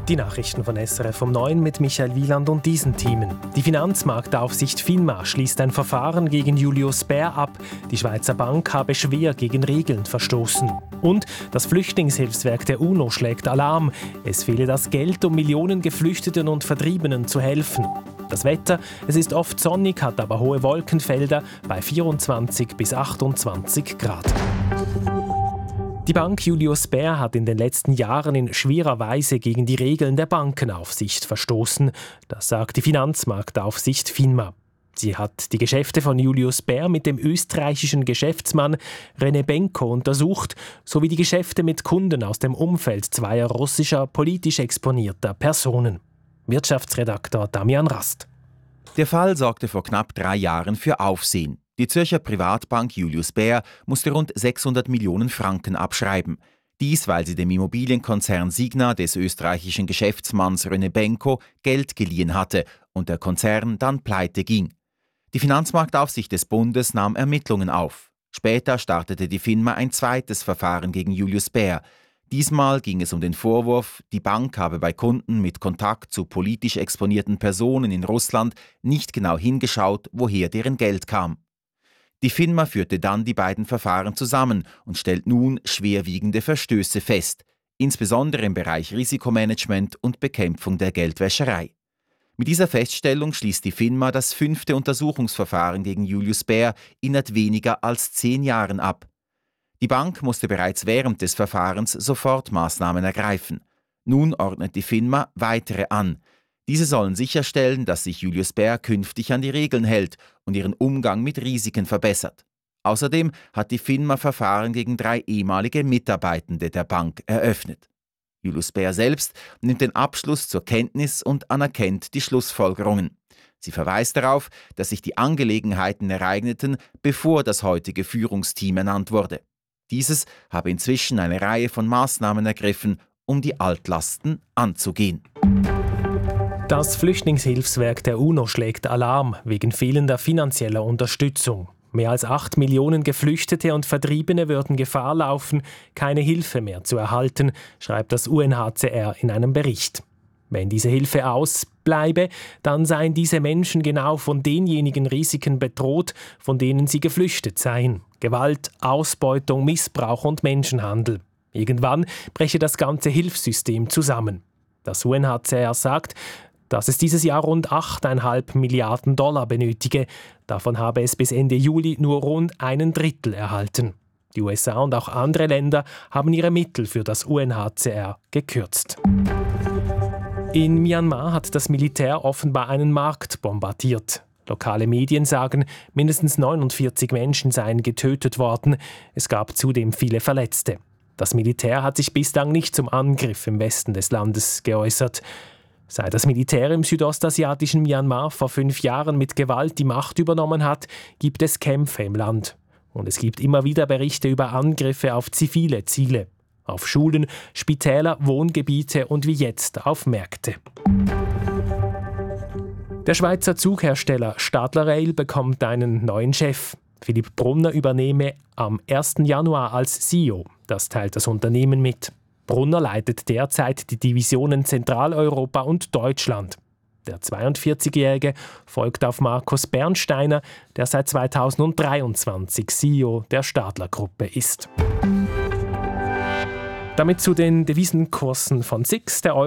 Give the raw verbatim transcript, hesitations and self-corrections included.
Die Nachrichten von S R F um neun mit Michael Wieland und diesen Themen. Die Finanzmarktaufsicht FINMA schließt ein Verfahren gegen Julius Baer ab. Die Schweizer Bank habe schwer gegen Regeln verstoßen. Und das Flüchtlingshilfswerk der UNO schlägt Alarm. Es fehle das Geld, um Millionen Geflüchteten und Vertriebenen zu helfen. Das Wetter, es ist oft sonnig, hat aber hohe Wolkenfelder bei vierundzwanzig bis achtundzwanzig Grad. Die Bank Julius Baer hat in den letzten Jahren in schwerer Weise gegen die Regeln der Bankenaufsicht verstoßen. Das sagt die Finanzmarktaufsicht FINMA. Sie hat die Geschäfte von Julius Baer mit dem österreichischen Geschäftsmann René Benko untersucht, sowie die Geschäfte mit Kunden aus dem Umfeld zweier russischer politisch exponierter Personen. Wirtschaftsredaktor Damian Rast. Der Fall sorgte vor knapp drei Jahren für Aufsehen. Die Zürcher Privatbank Julius Baer musste rund sechshundert Millionen Franken abschreiben. Dies, weil sie dem Immobilienkonzern Signa des österreichischen Geschäftsmanns René Benko Geld geliehen hatte und der Konzern dann pleite ging. Die Finanzmarktaufsicht des Bundes nahm Ermittlungen auf. Später startete die FINMA ein zweites Verfahren gegen Julius Baer. Diesmal ging es um den Vorwurf, die Bank habe bei Kunden mit Kontakt zu politisch exponierten Personen in Russland nicht genau hingeschaut, woher deren Geld kam. Die FINMA führte dann die beiden Verfahren zusammen und stellt nun schwerwiegende Verstöße fest, insbesondere im Bereich Risikomanagement und Bekämpfung der Geldwäscherei. Mit dieser Feststellung schließt die FINMA das fünfte Untersuchungsverfahren gegen Julius Baer innerhalb weniger als zehn Jahren ab. Die Bank musste bereits während des Verfahrens Sofortmaßnahmen ergreifen. Nun ordnet die FINMA weitere an. Diese sollen sicherstellen, dass sich Julius Baer künftig an die Regeln hält und ihren Umgang mit Risiken verbessert. Außerdem hat die FINMA Verfahren gegen drei ehemalige Mitarbeitende der Bank eröffnet. Julius Baer selbst nimmt den Abschluss zur Kenntnis und anerkennt die Schlussfolgerungen. Sie verweist darauf, dass sich die Angelegenheiten ereigneten, bevor das heutige Führungsteam ernannt wurde. Dieses habe inzwischen eine Reihe von Maßnahmen ergriffen, um die Altlasten anzugehen. Das Flüchtlingshilfswerk der UNO schlägt Alarm wegen fehlender finanzieller Unterstützung. Mehr als acht Millionen Geflüchtete und Vertriebene würden Gefahr laufen, keine Hilfe mehr zu erhalten, schreibt das U N H C R in einem Bericht. Wenn diese Hilfe ausbleibe, dann seien diese Menschen genau von denjenigen Risiken bedroht, von denen sie geflüchtet seien. Gewalt, Ausbeutung, Missbrauch und Menschenhandel. Irgendwann breche das ganze Hilfssystem zusammen. Das U N H C R sagt, dass es dieses Jahr rund acht Komma fünf Milliarden Dollar benötige. Davon habe es bis Ende Juli nur rund einen Drittel erhalten. Die U S A und auch andere Länder haben ihre Mittel für das U N H C R gekürzt. In Myanmar hat das Militär offenbar einen Markt bombardiert. Lokale Medien sagen, mindestens neunundvierzig Menschen seien getötet worden. Es gab zudem viele Verletzte. Das Militär hat sich bislang nicht zum Angriff im Westen des Landes geäußert. Seit das Militär im südostasiatischen Myanmar vor fünf Jahren mit Gewalt die Macht übernommen hat, gibt es Kämpfe im Land. Und es gibt immer wieder Berichte über Angriffe auf zivile Ziele. Auf Schulen, Spitäler, Wohngebiete und wie jetzt auf Märkte. Der Schweizer Zughersteller Stadler Rail bekommt einen neuen Chef. Philipp Brunner übernehme am ersten Januar als C E O. Das teilt das Unternehmen mit. Brunner leitet derzeit die Divisionen Zentraleuropa und Deutschland. Der zweiundvierzigjährige folgt auf Markus Bernsteiner, der seit zweitausenddreiundzwanzig C E O der Stadler-Gruppe ist. Damit zu den Devisenkursen von S I X. Der Euro